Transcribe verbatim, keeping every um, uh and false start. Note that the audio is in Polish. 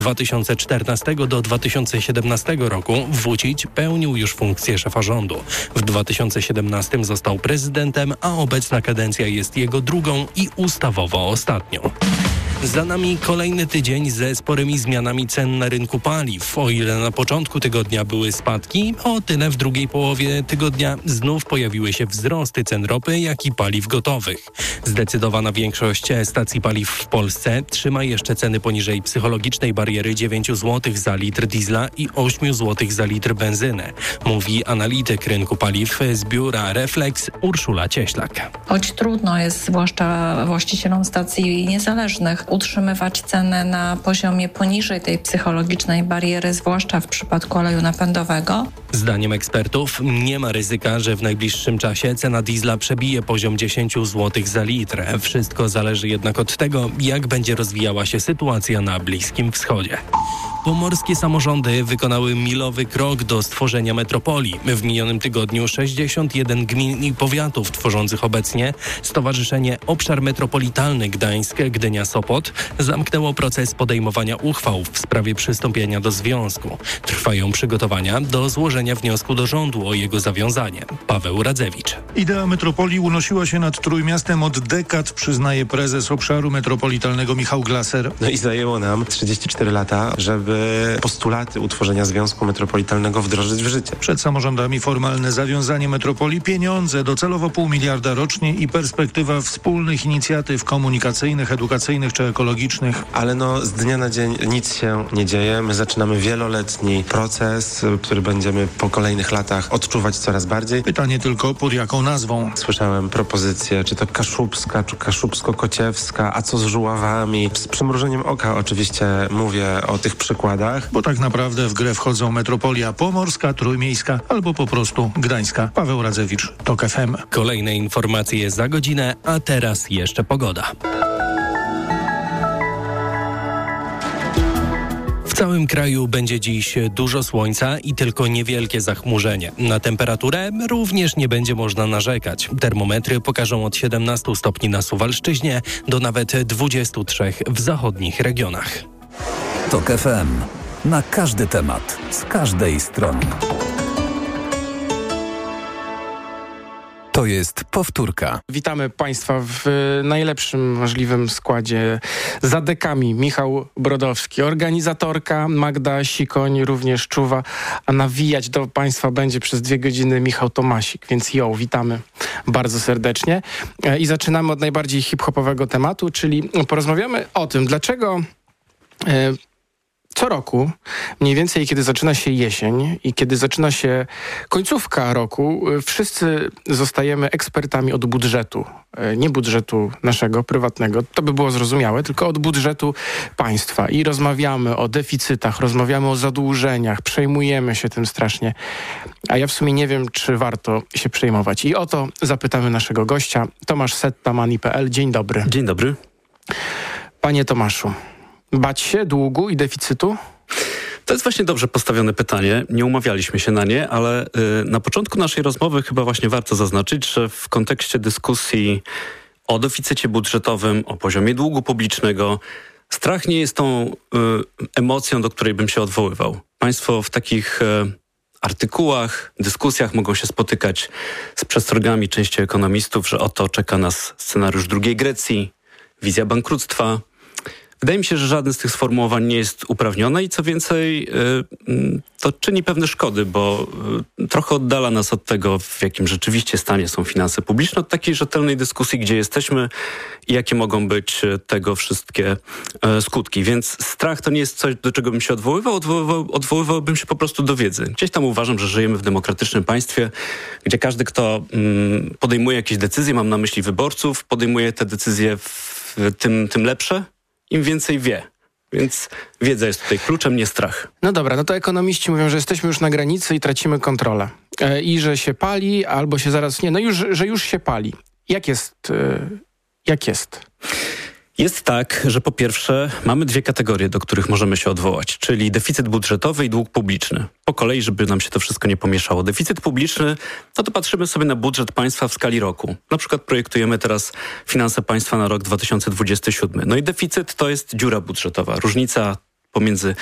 dwa tysiące czternastego do dwa tysiące siedemnastego roku Vučić pełnił już funkcję szefa rządu. W dwa tysiące siedemnastym został prezydentem, a obecna kadencja jest jego drugą i ustawowo ostatnią. Za nami kolejny tydzień ze sporymi zmianami cen na rynku paliw. O ile na początku tygodnia były spadki, o tyle w drugiej połowie tygodnia znów pojawiły się wzrosty cen ropy, jak i paliw gotowych. Zdecydowana większość stacji paliw w Polsce trzyma jeszcze ceny poniżej psychologicznej bariery dziewięć złotych za litr diesla i osiem złotych za litr benzyny, mówi analityk rynku paliw z biura Reflex Urszula Cieślak. Choć trudno jest, zwłaszcza właścicielom stacji niezależnych, utrzymywać cenę na poziomie poniżej tej psychologicznej bariery, zwłaszcza w przypadku oleju napędowego. Zdaniem ekspertów nie ma ryzyka, że w najbliższym czasie cena diesla przebije poziom dziesięć złotych za litr. Wszystko zależy jednak od tego, jak będzie rozwijała się sytuacja na Bliskim Wschodzie. Pomorskie samorządy wykonały milowy krok do stworzenia metropolii. W minionym tygodniu sześćdziesiąt jeden gmin i powiatów tworzących obecnie Stowarzyszenie Obszar Metropolitalny Gdańsk-Gdynia-Sopot zamknęło proces podejmowania uchwał w sprawie przystąpienia do związku. Trwają przygotowania do złożenia wniosku do rządu o jego zawiązanie. Paweł Radzewicz. Idea metropolii unosiła się nad Trójmiastem od dekad, przyznaje prezes Obszaru Metropolitalnego Michał Glaser. No i zajęło nam trzydzieści cztery lata, żeby postulaty utworzenia Związku Metropolitalnego wdrożyć w życie. Przed samorządami formalne zawiązanie metropolii, pieniądze, docelowo pół miliarda rocznie i perspektywa wspólnych inicjatyw komunikacyjnych, edukacyjnych czy ekologicznych. Ale no z dnia na dzień nic się nie dzieje. My zaczynamy wieloletni proces, który będziemy po kolejnych latach odczuwać coraz bardziej. Pytanie tylko, pod jaką nazwą? Słyszałem propozycje, czy to kaszubska, czy kaszubsko-kociewska, a co z Żuławami? Z przymrużeniem oka oczywiście mówię o tych przykładach. Bo tak naprawdę w grę wchodzą metropolia pomorska, trójmiejska albo po prostu gdańska. Paweł Radzewicz, TOK F M. Kolejne informacje za godzinę, a teraz jeszcze pogoda. W całym kraju będzie dziś dużo słońca i tylko niewielkie zachmurzenie. Na temperaturę również nie będzie można narzekać. Termometry pokażą od siedemnastu stopni na Suwalszczyźnie do nawet dwudziestu trzech w zachodnich regionach. TOK F M. Na każdy temat, z każdej strony. To jest powtórka. Witamy Państwa w najlepszym możliwym składzie. Za dekami Michał Brodowski, organizatorka Magda Sikoń również czuwa, a nawijać do Państwa będzie przez dwie godziny Michał Tomasik, więc jo, witamy bardzo serdecznie. I zaczynamy od najbardziej hip-hopowego tematu, czyli porozmawiamy o tym, dlaczego e, co roku, mniej więcej kiedy zaczyna się jesień i kiedy zaczyna się końcówka roku, wszyscy zostajemy ekspertami od budżetu. Nie budżetu naszego, prywatnego, to by było zrozumiałe, tylko od budżetu państwa. I rozmawiamy o deficytach, rozmawiamy o zadłużeniach, przejmujemy się tym strasznie. A ja w sumie nie wiem, czy warto się przejmować. I o to zapytamy naszego gościa, Tomasz Setta, Money kropka p l. Dzień dobry. Dzień dobry. Panie Tomaszu, bać się długu i deficytu? To jest właśnie dobrze postawione pytanie. Nie umawialiśmy się na nie, ale y, na początku naszej rozmowy chyba właśnie warto zaznaczyć, że w kontekście dyskusji o deficycie budżetowym, o poziomie długu publicznego, strach nie jest tą y, emocją, do której bym się odwoływał. Państwo w takich y, artykułach, dyskusjach mogą się spotykać z przestrogami części ekonomistów, że oto czeka nas scenariusz drugiej Grecji, wizja bankructwa. Wydaje mi się, że żadne z tych sformułowań nie jest uprawnione i co więcej, to czyni pewne szkody, bo trochę oddala nas od tego, w jakim rzeczywiście stanie są finanse publiczne, od takiej rzetelnej dyskusji, gdzie jesteśmy i jakie mogą być tego wszystkie skutki. Więc strach to nie jest coś, do czego bym się odwoływał, odwoływał odwoływałbym się po prostu do wiedzy. Gdzieś tam uważam, że żyjemy w demokratycznym państwie, gdzie każdy, kto podejmuje jakieś decyzje, mam na myśli wyborców, podejmuje te decyzje w tym, tym lepsze, im więcej wie. Więc wiedza jest tutaj kluczem, nie strach. No dobra, no to ekonomiści mówią, że jesteśmy już na granicy i tracimy kontrolę. E, I że się pali, albo się zaraz... Nie, no już, że już się pali. Jak jest? E, jak jest? Jest tak, że po pierwsze mamy dwie kategorie, do których możemy się odwołać, czyli deficyt budżetowy i dług publiczny. Po kolei, żeby nam się to wszystko nie pomieszało. Deficyt publiczny, no to patrzymy sobie na budżet państwa w skali roku. Na przykład projektujemy teraz finanse państwa na rok dwa tysiące dwudziesty siódmy. No i deficyt to jest dziura budżetowa, różnica pomiędzy